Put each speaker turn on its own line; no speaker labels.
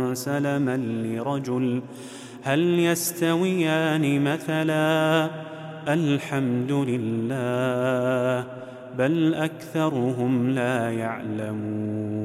سلما لرجل هل يستويان مثلا الحمد لله بل أكثرهم لا يعلمون